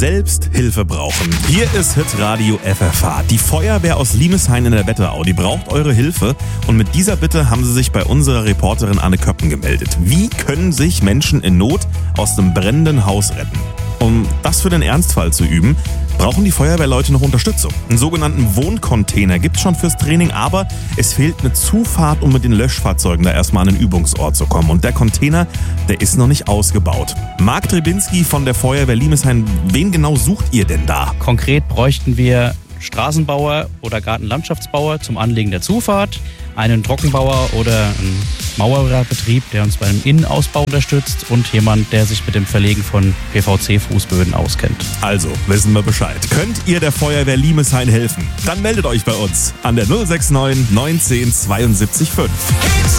selbst Hilfe brauchen. Hier ist Hitradio FFH. Die Feuerwehr aus Limeshain in der Wetterau, die braucht eure Hilfe. Und mit dieser Bitte haben sie sich bei unserer Reporterin Anne Köppen gemeldet. Wie können sich Menschen in Not aus dem brennenden Haus retten? Um das für den Ernstfall zu üben, brauchen die Feuerwehrleute noch Unterstützung. Einen sogenannten Wohncontainer gibt es schon fürs Training, aber es fehlt eine Zufahrt, um mit den Löschfahrzeugen da erstmal an den Übungsort zu kommen. Und der Container, der ist noch nicht ausgebaut. Marc Trebinski von der Feuerwehr Limeshain, wen genau sucht ihr denn da? Konkret bräuchten wir Straßenbauer oder Gartenlandschaftsbauer zum Anlegen der Zufahrt, einen Trockenbauer oder einen Maurerbetrieb, der uns beim Innenausbau unterstützt und jemand, der sich mit dem Verlegen von PVC-Fußböden auskennt. Also, wissen wir Bescheid. Könnt ihr der Feuerwehr Limeshain helfen? Dann meldet euch bei uns an der 069 19 72 5.